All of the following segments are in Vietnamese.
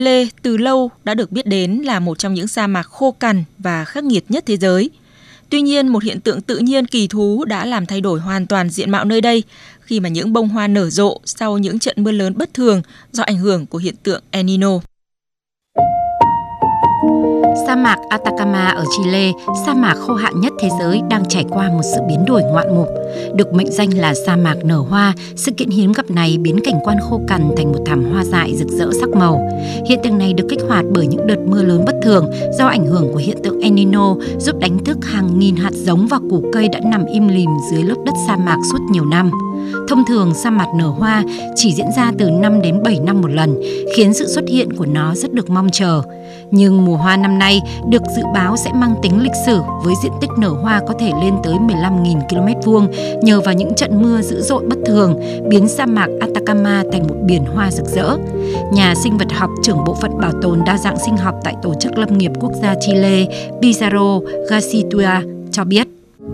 Chile từ lâu đã được biết đến là một trong những sa mạc khô cằn và khắc nghiệt nhất thế giới. Tuy nhiên, một hiện tượng tự nhiên kỳ thú đã làm thay đổi hoàn toàn diện mạo nơi đây khi mà những bông hoa nở rộ sau những trận mưa lớn bất thường do ảnh hưởng của hiện tượng El Nino. Sa mạc Atacama ở Chile, sa mạc khô hạn nhất thế giới, đang trải qua một sự biến đổi ngoạn mục. Được mệnh danh là sa mạc nở hoa, sự kiện hiếm gặp này biến cảnh quan khô cằn thành một thảm hoa dại rực rỡ sắc màu. Hiện tượng này được kích hoạt bởi những đợt mưa lớn bất thường do ảnh hưởng của hiện tượng El Nino, giúp đánh thức hàng nghìn hạt giống và củ cây đã nằm im lìm dưới lớp đất sa mạc suốt nhiều năm. Thông thường, sa mạc nở hoa chỉ diễn ra từ 5 đến 7 năm một lần, khiến sự xuất hiện của nó rất được mong chờ. Nhưng mùa hoa năm nay được dự báo sẽ mang tính lịch sử với diện tích nở hoa có thể lên tới 15.000 km2 nhờ vào những trận mưa dữ dội bất thường, biến sa mạc Atacama thành một biển hoa rực rỡ. Nhà sinh vật học trưởng bộ phận bảo tồn đa dạng sinh học tại Tổ chức Lâm nghiệp Quốc gia Chile, Pizarro Garcia cho biết.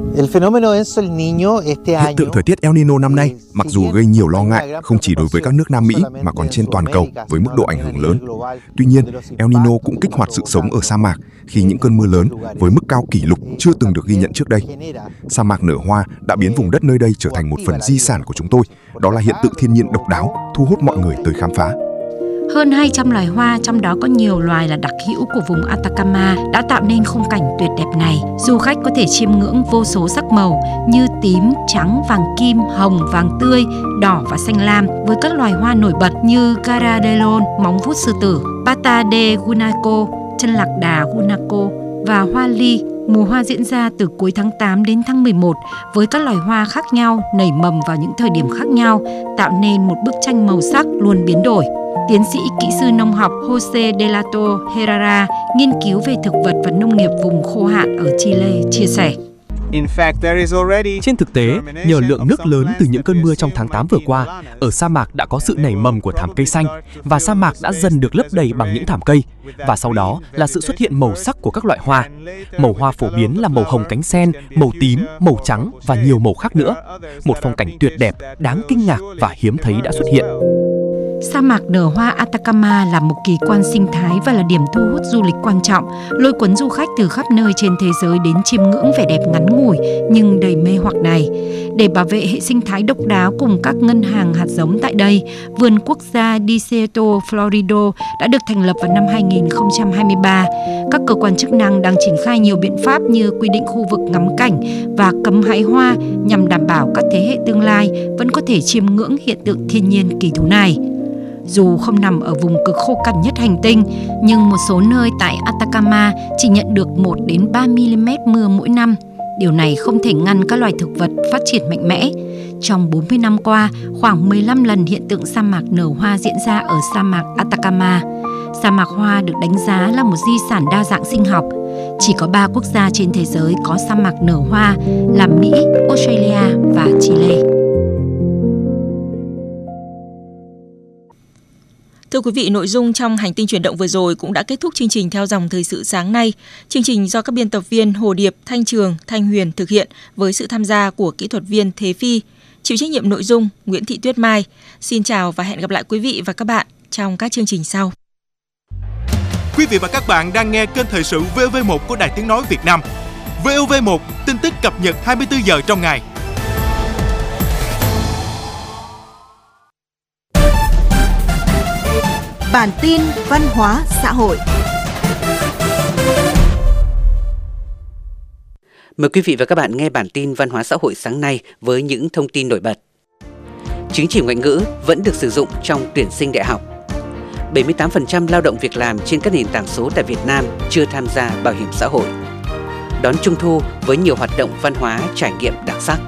Hiện tượng thời tiết El Nino năm nay mặc dù gây nhiều lo ngại không chỉ đối với các nước Nam Mỹ mà còn trên toàn cầu với mức độ ảnh hưởng lớn. Tuy nhiên, El Nino cũng kích hoạt sự sống ở sa mạc khi những cơn mưa lớn với mức cao kỷ lục chưa từng được ghi nhận trước đây. Sa mạc nở hoa đã biến vùng đất nơi đây trở thành một phần di sản của chúng tôi. Đó là hiện tượng thiên nhiên độc đáo, thu hút mọi người tới khám phá. Hơn 200 loài hoa, trong đó có nhiều loài là đặc hữu của vùng Atacama, đã tạo nên khung cảnh tuyệt đẹp này. Du khách có thể chiêm ngưỡng vô số sắc màu như tím, trắng, vàng kim, hồng, vàng tươi, đỏ và xanh lam, với các loài hoa nổi bật như Caradelon, móng vuốt sư tử, Pata de Guanaco, chân lạc đà Guanaco và hoa ly. Mùa hoa diễn ra từ cuối tháng 8 đến tháng 11 với các loài hoa khác nhau nảy mầm vào những thời điểm khác nhau, tạo nên một bức tranh màu sắc luôn biến đổi. Tiến sĩ kỹ sư nông học Jose Delato Herrera, nghiên cứu về thực vật và nông nghiệp vùng khô hạn ở Chile, chia sẻ. Trên thực tế, nhờ lượng nước lớn từ những cơn mưa trong tháng 8 vừa qua, ở sa mạc đã có sự nảy mầm của thảm cây xanh và sa mạc đã dần được lấp đầy bằng những thảm cây. Và sau đó là sự xuất hiện màu sắc của các loại hoa. Màu hoa phổ biến là màu hồng cánh sen, màu tím, màu trắng và nhiều màu khác nữa. Một phong cảnh tuyệt đẹp, đáng kinh ngạc và hiếm thấy đã xuất hiện. Sa mạc nở hoa Atacama là một kỳ quan sinh thái và là điểm thu hút du lịch quan trọng, lôi cuốn du khách từ khắp nơi trên thế giới đến chiêm ngưỡng vẻ đẹp ngắn ngủi nhưng đầy mê hoặc này. Để bảo vệ hệ sinh thái độc đáo cùng các ngân hàng hạt giống tại đây, Vườn Quốc gia Desierto Florido đã được thành lập vào năm 2023. Các cơ quan chức năng đang triển khai nhiều biện pháp như quy định khu vực ngắm cảnh và cấm hái hoa nhằm đảm bảo các thế hệ tương lai vẫn có thể chiêm ngưỡng hiện tượng thiên nhiên kỳ thú này. Dù không nằm ở vùng cực khô cằn nhất hành tinh, nhưng một số nơi tại Atacama chỉ nhận được 1 đến 3 mm mưa mỗi năm. Điều này không thể ngăn các loài thực vật phát triển mạnh mẽ. Trong 40 năm qua, khoảng 15 lần hiện tượng sa mạc nở hoa diễn ra ở sa mạc Atacama. Sa mạc hoa được đánh giá là một di sản đa dạng sinh học. Chỉ có 3 quốc gia trên thế giới có sa mạc nở hoa là Mỹ, Australia và Chile. Thưa quý vị, nội dung trong Hành tinh chuyển động vừa rồi cũng đã kết thúc chương trình Theo dòng thời sự sáng nay. Chương trình do các biên tập viên Hồ Điệp, Thanh Trường, Thanh Huyền thực hiện với sự tham gia của kỹ thuật viên Thế Phi. Chịu trách nhiệm nội dung Nguyễn Thị Tuyết Mai. Xin chào và hẹn gặp lại quý vị và các bạn trong các chương trình sau. Quý vị và các bạn đang nghe kênh thời sự VOV1 của Đài Tiếng nói Việt Nam. VOV1, tin tức cập nhật 24 giờ trong ngày. Bản tin văn hóa xã hội. Mời quý vị và các bạn nghe bản tin văn hóa xã hội sáng nay với những thông tin nổi bật. Chứng chỉ ngoại ngữ vẫn được sử dụng trong tuyển sinh đại học. 78% lao động việc làm trên các nền tảng số tại Việt Nam chưa tham gia bảo hiểm xã hội. Đón Trung thu với nhiều hoạt động văn hóa trải nghiệm đặc sắc.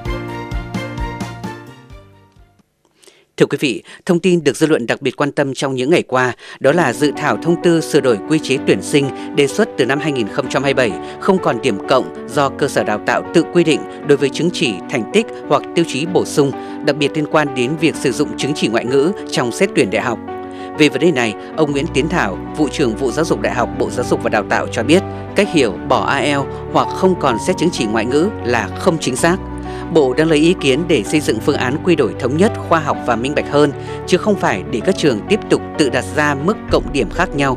Thưa quý vị, thông tin được dư luận đặc biệt quan tâm trong những ngày qua đó là dự thảo thông tư sửa đổi quy chế tuyển sinh đề xuất từ năm 2027 không còn điểm cộng do cơ sở đào tạo tự quy định đối với chứng chỉ thành tích hoặc tiêu chí bổ sung, đặc biệt liên quan đến việc sử dụng chứng chỉ ngoại ngữ trong xét tuyển đại học. Về vấn đề này, ông Nguyễn Tiến Thảo, Vụ trưởng Vụ Giáo dục Đại học Bộ Giáo dục và Đào tạo cho biết, cách hiểu bỏ IELTS hoặc không còn xét chứng chỉ ngoại ngữ là không chính xác. Bộ đang lấy ý kiến để xây dựng phương án quy đổi thống nhất, khoa học và minh bạch hơn, chứ không phải để các trường tiếp tục tự đặt ra mức cộng điểm khác nhau